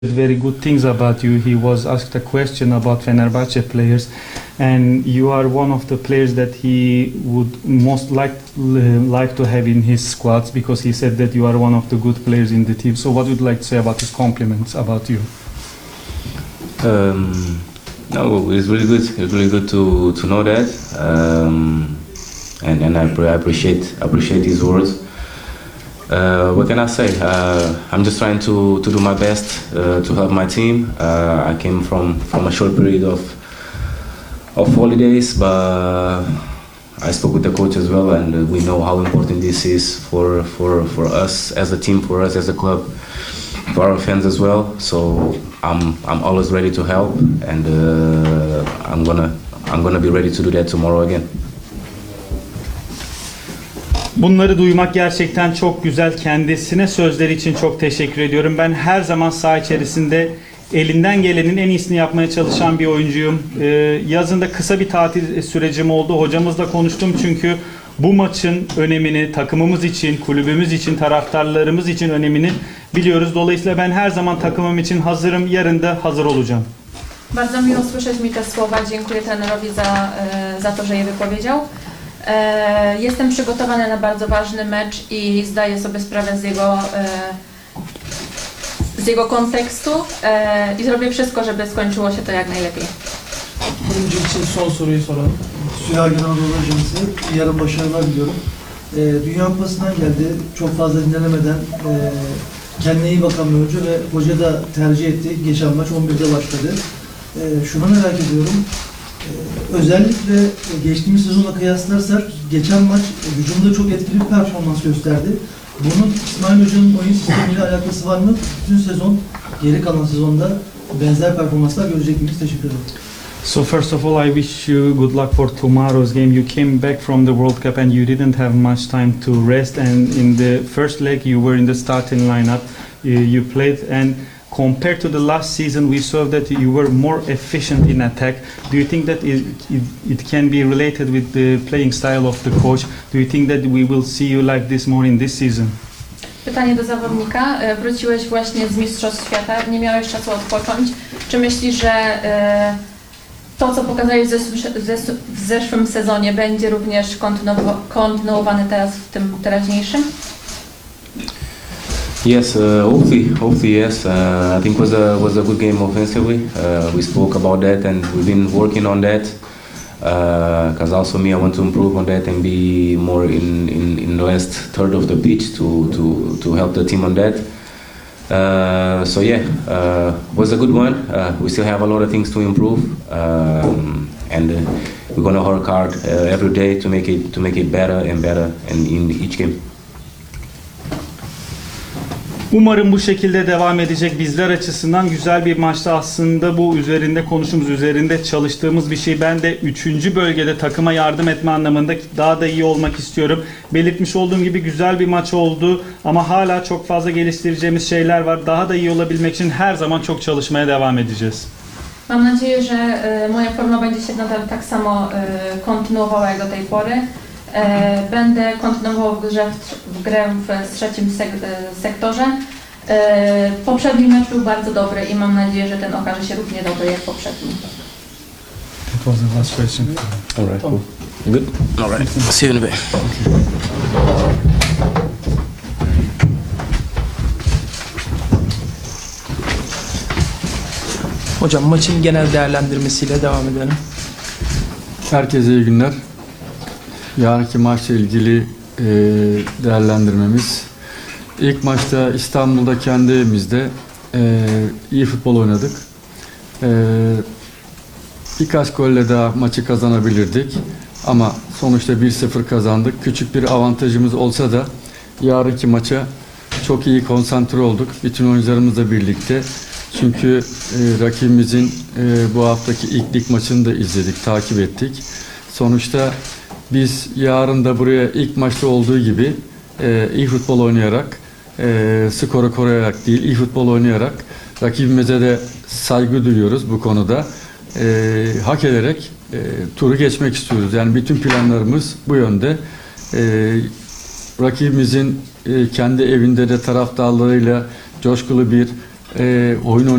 very good things about you. He was asked a question about Fenerbahce players, and you are one of the players that he would most like to have in his squads, because he said that you are one of the good players in the team. So what would you like to say about his compliments about you? No, it's really good. It's really good to know that, and I appreciate his words. What can I say? I'm just trying to do my best to help my team. I came from a short period of holidays, but I spoke with the coach as well, and we know how important this is for us as a team, for us as a club, for our fans as well. So I'm always ready to help, and I'm gonna be ready to do that tomorrow again. Bunları duymak gerçekten çok güzel. Kendisine sözleri için çok teşekkür ediyorum. Ben her zaman saha içerisinde elinden gelenin en iyisini yapmaya çalışan bir oyuncuyum. Yazında kısa bir tatil sürecim oldu. Hocamızla konuştum çünkü bu maçın önemini, takımımız için, kulübümüz için, taraftarlarımız için önemini biliyoruz. Dolayısıyla ben her zaman takımım için hazırım. Yarın da hazır olacağım. Bardzo miło słyszeć mi te słowa. Dziękuję trenerowi za to, że je wypowiedział. Jestem przygotowana na bardzo ważny mecz i zdaję sobie sprawę z jego kontekstu i zrobię wszystko, żeby skończyło się to jak najlepiej. Oyuncu için son soruyu soralım. Süha Günanoğlu hocamızı yarın başarılar diliyorum. Dünya Kupası'ndan geldi. Çok fazla dinlenemeden kendine iyi bakan bir oyuncu ve hoca da tercih etti. Geçen maç 11'de başladı. Şunu merak ediyorum. Özellikle geçtiğimiz sezonla kıyaslarsak geçen maç hücumda çok etkili bir performans gösterdi. Bunun İsmail Hoca'nın oyun sistemiyle alakası var mı? Bütün sezon, geri kalan sezonda benzer performanslar görecek miyiz? Teşekkür ederim. So first of all, I wish you good luck for tomorrow's game. You came back from the World Cup and you didn't have much time to rest. And in the first leg, you were in the starting lineup. You played, and compared to the last season, we saw that you were more efficient in attack. Do you think that it can be related with the playing style of the coach? Do you think that we will see you like this more in this season? Pytanie do zawodnika. Wróciłeś właśnie z Mistrzostw Świata, nie miałeś czasu odpocząć. Czy myślisz, że to, co pokazałeś w zeszłym sezonie, będzie również kontynuowane teraz w tym teraźniejszym? Yes, hopefully yes. I think was a good game offensively. We spoke about that, and we've been working on that. Because also me, I want to improve on that and be more in the last third of the pitch to help the team on that. So yeah, was a good one. We still have a lot of things to improve, and we're gonna work hard every day to make it better and better, and in each game. Umarım bu şekilde devam edecek. Bizler açısından güzel bir maçtı aslında. Bu üzerinde konuştuğumuz, üzerinde çalıştığımız bir şey. Ben de 3. bölgede takıma yardım etme anlamında daha da iyi olmak istiyorum. Belirtmiş olduğum gibi güzel bir maç oldu ama hala çok fazla geliştireceğimiz şeyler var. Daha da iyi olabilmek için her zaman çok çalışmaya devam edeceğiz. Mam nadzieję, że moja forma będzie się nadal tak samo kontynuowała jak do tej pory. Będę kontynuował grę w trzecim sektorze. Poprzedni mecz był bardzo dobry i mam nadzieję, że ten okaże się równie dobry jak poprzedni. That was the last question. All right, cool. Good. All right. See you in a bit. Hocam maçın genel değerlendirmesiyle devam edelim. Herkese iyi günler. Yarınki maçla ilgili değerlendirmemiz. İlk maçta İstanbul'da kendi evimizde iyi futbol oynadık. Birkaç golle daha maçı kazanabilirdik. Ama sonuçta 1-0 kazandık. Küçük bir avantajımız olsa da yarınki maça çok iyi konsantre olduk. Bütün oyuncularımızla birlikte. Çünkü rakibimizin bu haftaki ilk lig maçını da izledik, takip ettik. Sonuçta biz yarın da buraya ilk maçta olduğu gibi iyi futbol oynayarak, skoru koruyarak değil, iyi futbol oynayarak rakibimize de saygı duyuyoruz bu konuda. Hak ederek turu geçmek istiyoruz. Yani bütün planlarımız bu yönde. Rakibimizin kendi evinde de taraftarlarıyla coşkulu bir oyun